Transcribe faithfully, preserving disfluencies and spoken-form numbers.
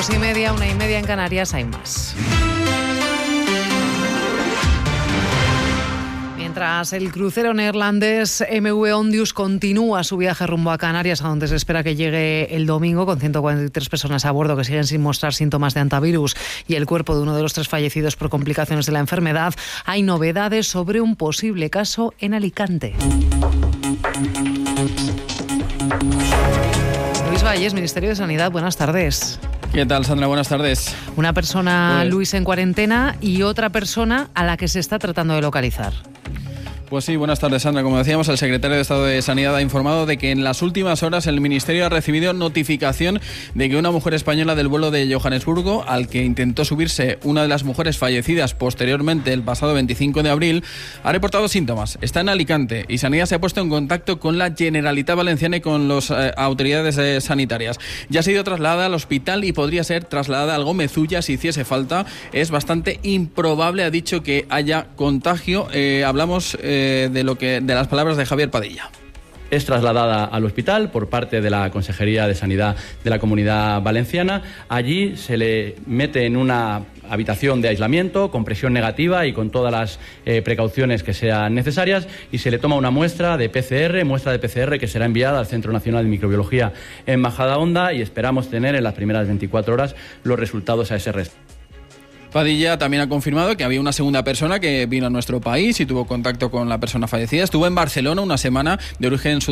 Dos y media, una y media en Canarias, hay más. Mientras el crucero neerlandés M V Ondius continúa su viaje rumbo a Canarias, a donde se espera que llegue el domingo, con ciento cuarenta y tres personas a bordo que siguen sin mostrar síntomas de hantavirus y el cuerpo de uno de los tres fallecidos por complicaciones de la enfermedad, hay novedades sobre un posible caso en Alicante. Luis Valles, Ministerio de Sanidad, buenas tardes. ¿Qué tal, Sandra? Buenas tardes. Una persona, Pues... Luis, en cuarentena y otra persona a la que se está tratando de localizar. Pues sí, buenas tardes, Sandra. Como decíamos, el secretario de Estado de Sanidad ha informado de que en las últimas horas el Ministerio ha recibido notificación de que una mujer española del vuelo de Johannesburgo, al que intentó subirse una de las mujeres fallecidas posteriormente el pasado veinticinco de abril, ha reportado síntomas. Está en Alicante y Sanidad se ha puesto en contacto con la Generalitat Valenciana y con las eh, autoridades eh, sanitarias. Ya ha sido trasladada al hospital y podría ser trasladada al Gómez Ulla si hiciese falta. Es bastante improbable, ha dicho, que haya contagio. Eh, hablamos... Eh, de lo que de las palabras de Javier Padilla. Es trasladada al hospital por parte de la Consejería de Sanidad de la Comunidad Valenciana. Allí se le mete en una habitación de aislamiento con presión negativa y con todas las eh, precauciones que sean necesarias, y se le toma una muestra de P C R, muestra de P C R que será enviada al Centro Nacional de Microbiología en Majadahonda, y esperamos tener en las primeras veinticuatro horas los resultados a ese respecto. Padilla también ha confirmado que había una segunda persona que vino a nuestro país y tuvo contacto con la persona fallecida. Estuvo en Barcelona una semana, de origen sudamericano.